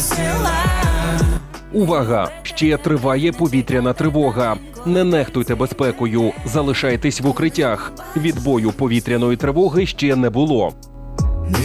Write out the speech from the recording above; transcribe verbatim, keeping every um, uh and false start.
весела. Увага! Ще триває повітряна тривога. Не нехтуйте безпекою, залишайтесь в укриттях. Відбою повітряної тривоги ще не було.